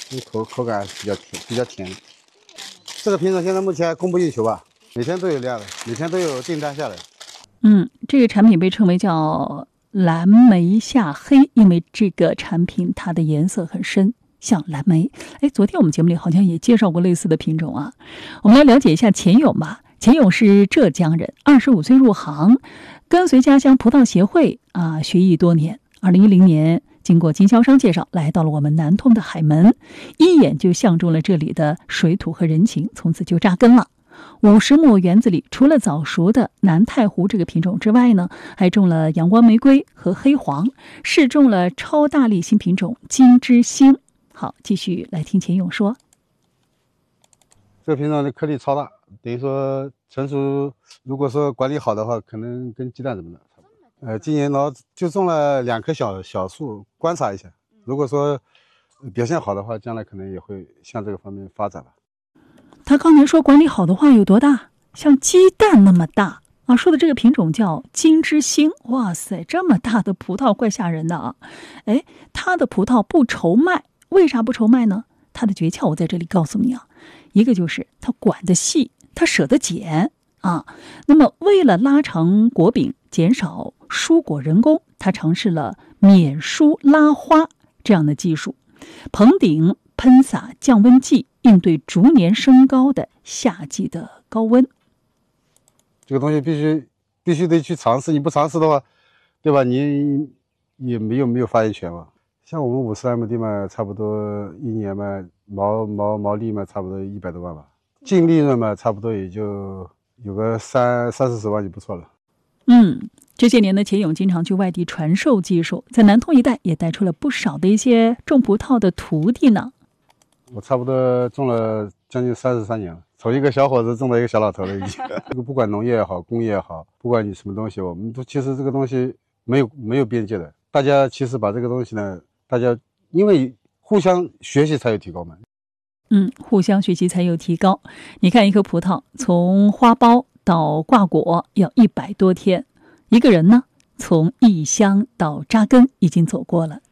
口感比较甜。这个品种现在目前供不应求吧，每天都有量的，每天都有订单下来。 这个产品被称为叫蓝莓夏黑，因为这个产品它的颜色很深，像蓝莓。昨天我们节目里好像也介绍过类似的品种啊。我们来了解一下钱勇吧。钱勇是浙江人，25岁入行，跟随家乡葡萄协会学艺多年。2010年经过经销商介绍，来到了我们南通的海门，一眼就相中了这里的水土和人情，从此就扎根了。50亩园子里，除了早熟的南太湖这个品种之外呢，还种了阳光玫瑰和黑黄，试种了超大粒新品种金之星。好，继续来听钱勇说。 这个品种的颗粒超大，等于说成熟，如果说管理好的话，可能跟鸡蛋这么大差不多。今年就种了2棵小树，观察一下。如果说表现好的话，将来可能也会向这个方面发展吧。 他刚才说管理好的话有多大？像鸡蛋那么大啊！说的这个品种叫金之星。哇塞，这么大的葡萄怪吓人的啊！它的葡萄不愁卖，为啥不愁卖呢？它的诀窍我在这里告诉你啊，一个就是它管得细，它舍得剪啊。那么为了拉长果柄，减少疏果人工，它尝试了免疏拉花这样的技术，棚顶喷洒降温剂，应对逐年升高的夏季的高温。 这个东西必须得去尝试，你不尝试的话，对吧？你也没有发言权嘛。像我们50亩地嘛，差不多一年嘛，毛利嘛，差不多100多万吧，净利润嘛，差不多也就有个30-40万就不错了。 这些年呢，钱勇经常去外地传授技术，在南通一带也带出了不少的一些种葡萄的徒弟呢。 我差不多种了将近33年了，从一个小伙子种到一个小老头了已经。这个不管农业也好，工业也好，不管你什么东西，我们都其实这个东西没有边界的。大家其实把这个东西呢，大家因为互相学习才有提高嘛。 互相学习才有提高。你看一颗葡萄从花苞到挂果要100多天，一个人呢从异乡到扎根已经走过了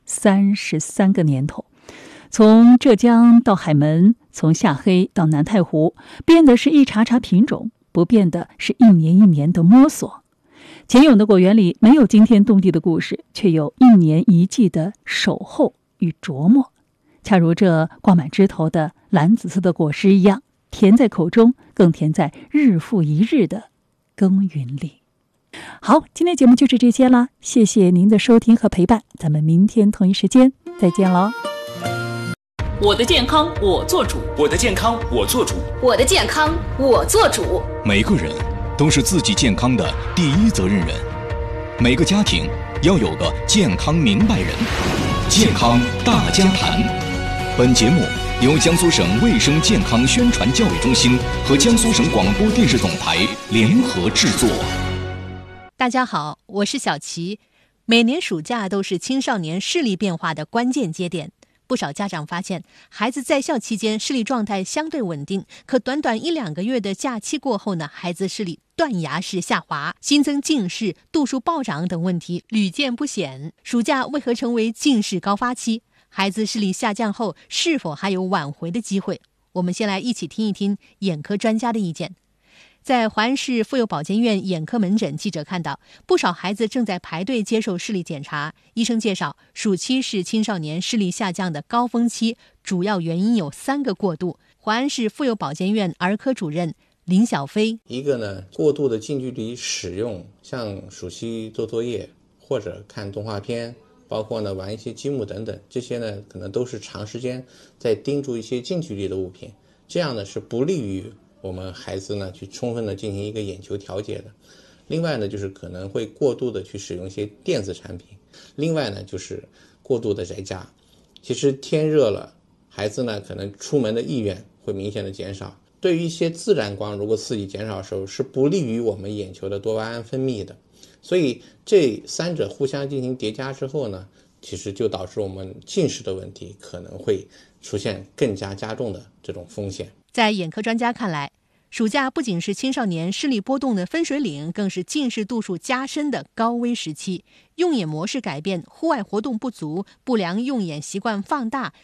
33个年头。从浙江到海门，从夏黑到南太湖，变的是一茬茬品种，不变的是一年一年的摸索。钱勇的果园里没有惊天动地的故事，却有1年1季的守候与琢磨，恰如这挂满枝头的蓝紫色的果实一样，甜在口中，更甜在日复一日的耕耘里。好，今天节目就是这些啦，谢谢您的收听和陪伴，咱们明天同一时间再见喽。 我的健康我做主， 我的健康我做主， 我的健康我做主。 每个人都是自己健康的第一责任人，每个家庭要有个健康明白人。健康大家谈。本节目由江苏省卫生健康宣传教育中心和江苏省广播电视总台联合制作。 大家好，我是小琪。每年暑假都是青少年视力变化的关键节点。不少家长发现，孩子在校期间视力状态相对稳定，可短短1-2个月的假期过后呢，孩子视力断崖式下滑，新增近视、度数暴涨等问题屡见不鲜。暑假为何成为近视高发期？孩子视力下降后，是否还有挽回的机会？我们先来一起听一听眼科专家的意见。在淮安市妇幼保健院眼科门诊，记者看到不少孩子正在排队接受视力检查。医生介绍，暑期是青少年视力下降的高峰期，主要原因有3个过度。淮安市妇幼保健院儿科主任林小飞， 一个呢，过度的近距离使用，像暑期做作业或者看动画片，包括呢玩一些积木等等，这些呢可能都是长时间在盯住一些近距离的物品，这样呢是不利于我们孩子呢去充分的进行一个眼球调节的。另外呢，就是可能会过度的去使用一些电子产品。另外呢，就是过度的宅家。其实天热了，孩子呢可能出门的意愿会明显的减少。对于一些自然光如果刺激减少的时候，是不利于我们眼球的多巴胺分泌的。所以这3者互相进行叠加之后呢，其实就导致我们近视的问题可能会出现更加加重的这种风险。 在眼科专家看来，暑假不仅是青少年视力波动的分水岭，更是近视度数加深的高危时期。用眼模式改变，户外活动不足，不良用眼习惯放大，